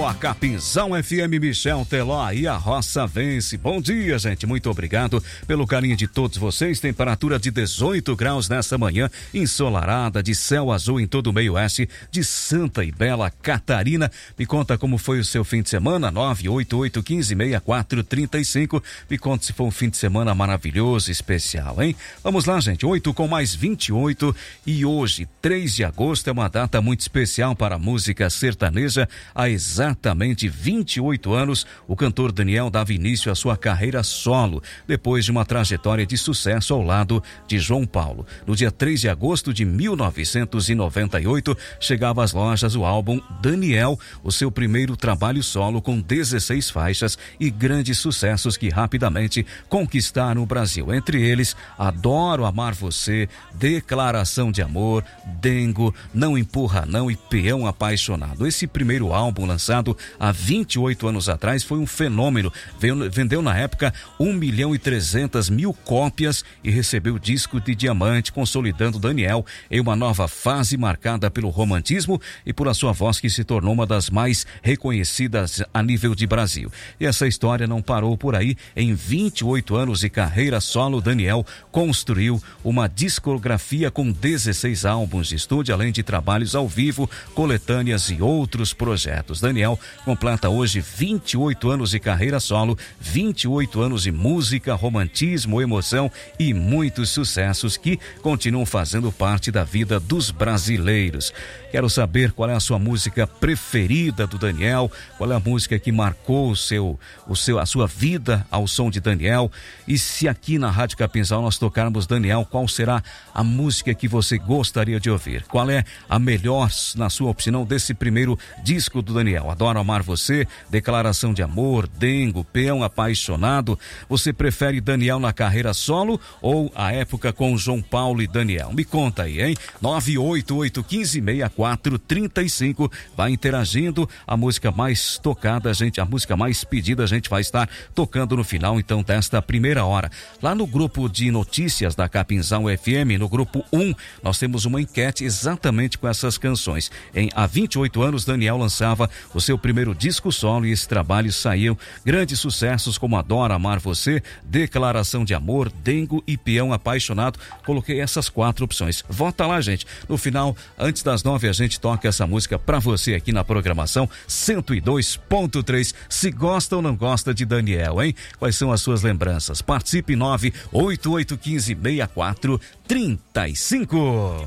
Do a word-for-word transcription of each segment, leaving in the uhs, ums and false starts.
com a Capinzal F M, Michel Teló e a Roça Vence. Bom dia, gente. Muito obrigado pelo carinho de todos vocês. Temperatura de dezoito graus nessa manhã, ensolarada, de céu azul em todo o meio oeste de Santa e Bela Catarina. Me conta como foi o seu fim de semana, nove oito oito, um cinco, seis quatro três cinco. Me conta se foi um fim de semana maravilhoso, especial, hein? Vamos lá, gente. oito com mais vinte e oito e hoje, três de agosto, é uma data muito especial para a música sertaneja. Há exatamente vinte e oito anos, o cantor Daniel dava início à sua carreira solo, depois de uma trajetória de sucesso ao lado de João Paulo. No dia três de agosto de mil novecentos e noventa e oito, chegava às lojas o álbum Daniel, o seu primeiro trabalho solo com dezesseis faixas e grandes sucessos que rapidamente conquistaram o Brasil. Entre eles, Adoro Amar Você, Declaração de Amor, Dengo, Não Empurra Não e Peão Apaixonado. Esse primeiro álbum, lançado há vinte e oito anos atrás, foi um fenômeno. Vendeu na época um milhão e trezentas mil cópias e recebeu disco de diamante, consolidando Daniel em uma nova fase marcada pelo romantismo e por a sua voz que se tornou uma das mais reconhecidas a nível de Brasil. E essa história não parou por aí. Em vinte e oito anos de carreira solo, Daniel construiu uma discografia com dezesseis álbuns de estúdio, além de trabalhos ao vivo, coletâneas e outros projetos. Daniel completa hoje vinte e oito anos de carreira solo, vinte e oito anos de música, romantismo, emoção e muitos sucessos que continuam fazendo parte da vida dos brasileiros. Quero saber qual é a sua música preferida do Daniel, qual é a música que marcou o seu, o seu, a sua vida ao som de Daniel. E se aqui na Rádio Capinzal nós tocarmos Daniel, qual será a música que você gostaria de ouvir? Qual é a melhor, na sua opinião, desse primeiro disco do Daniel? Adoro Amar Você, Declaração de Amor, Dengo, Peão Apaixonado. Você prefere Daniel na carreira solo ou a época com João Paulo e Daniel? Me conta aí, hein? nove oito oito, um cinco, seis quatro três cinco. Vai interagindo. A música mais tocada, a gente, a música mais pedida, a gente vai estar tocando no final, então, desta primeira hora. Lá no grupo de notícias da Capinzal F M, no grupo um, nós temos uma enquete exatamente com essas canções. Em há vinte e oito anos, Daniel lançava o seu primeiro disco solo e esse trabalho saiu grandes sucessos como Adoro Amar Você, Declaração de Amor, Dengo e Peão Apaixonado. Coloquei essas quatro opções. Vota lá, gente. No final, antes das nove, a gente toca essa música pra você aqui na programação cento e dois ponto três. Se gosta ou não gosta de Daniel, hein? Quais são as suas lembranças? Participe nove oito oito um cinco, seis quatro três cinco.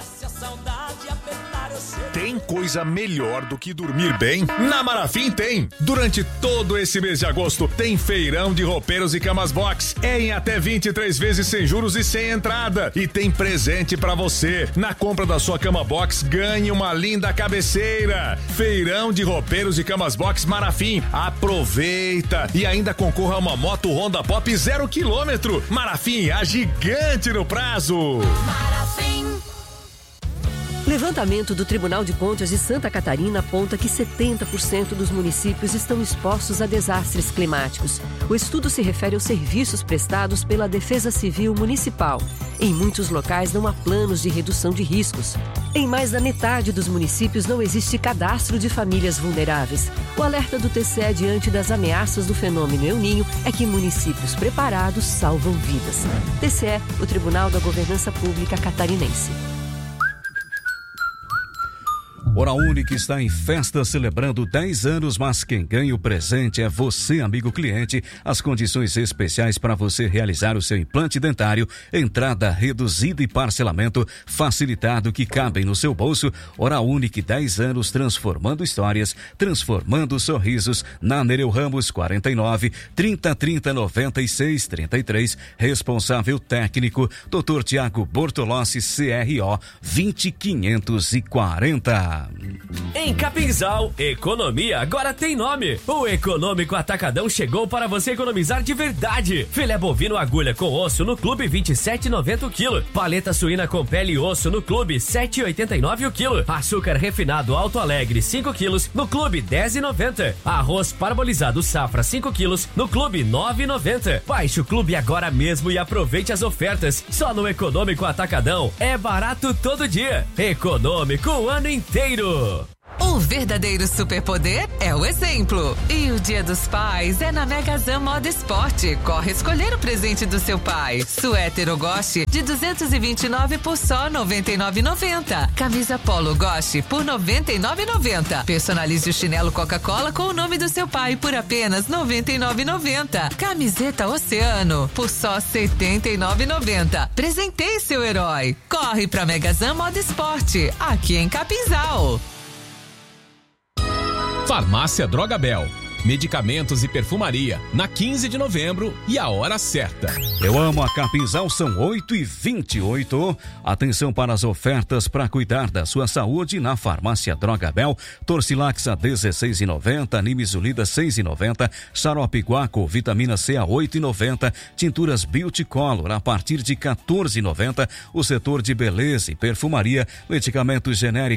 Tem coisa melhor do que dormir bem? Na Marafim tem! Durante todo esse mês de agosto tem feirão de roupeiros e camas box. É em até vinte e três vezes sem juros e sem entrada. E tem presente pra você. Na compra da sua cama box, ganhe uma linda cabeceira. Feirão de roupeiros e camas box Marafim. Aproveita! E ainda concorra a uma moto Honda Pop zero quilômetro. Marafim, a gigante no prazo. Marafim. Levantamento do Tribunal de Contas de Santa Catarina aponta que setenta por cento dos municípios estão expostos a desastres climáticos. O estudo se refere aos serviços prestados pela Defesa Civil Municipal. Em muitos locais não há planos de redução de riscos. Em mais da metade dos municípios não existe cadastro de famílias vulneráveis. O alerta do T C E diante das ameaças do fenômeno El Ninho é que municípios preparados salvam vidas. T C E, o Tribunal da Governança Pública Catarinense. Oral Unique está em festa celebrando dez anos, mas quem ganha o presente é você, amigo cliente. As condições especiais para você realizar o seu implante dentário, entrada reduzida e parcelamento facilitado que cabem no seu bolso. Oral Unique, dez anos transformando histórias, transformando sorrisos. Na Nereu Ramos, quarenta e nove, trinta, trinta, noventa e seis, trinta e três. Responsável técnico, doutor Tiago Bortolossi, C R O vinte quinhentos e quarenta. Em Capinzal, economia agora tem nome. O Econômico Atacadão chegou para você economizar de verdade. Filé bovino agulha com osso no clube vinte e sete reais e noventa centavos o quilo. Paleta suína com pele e osso no clube sete reais e oitenta e nove centavos o quilo. Açúcar refinado Alto Alegre cinco quilos no clube dez reais e noventa centavos. Arroz parbolizado Safra cinco quilos no clube nove reais e noventa centavos. Baixe o clube agora mesmo e aproveite as ofertas. Só no Econômico Atacadão é barato todo dia. Econômico o ano inteiro. O verdadeiro superpoder é o exemplo. E o Dia dos Pais é na Megazan Moda Esporte. Corre escolher o presente do seu pai. Suéter ou Goshi de duzentos e vinte e nove por só noventa e nove reais e noventa centavos. Camisa Polo Goshi por noventa e nove reais e noventa centavos. Personalize o chinelo Coca-Cola com o nome do seu pai por apenas noventa e nove reais e noventa centavos. Camiseta Oceano por só setenta e nove reais e noventa centavos. Presenteie seu herói. Corre pra Megazan Moda Esporte, aqui em Capinzal. Farmácia Drogabel. Medicamentos e perfumaria, na quinze de novembro e a hora certa. Eu amo a Capinzal, são oito e vinte e oito. Atenção para as ofertas para cuidar da sua saúde na Farmácia Drogabel. Torcilax a dezesseis reais e noventa centavos, Nimesulida seis reais e noventa centavos, Xarope Guaco, vitamina C a oito reais e noventa centavos, tinturas Beautycolor a partir de quatorze reais e noventa centavos. O setor de beleza e perfumaria, medicamentos genéricos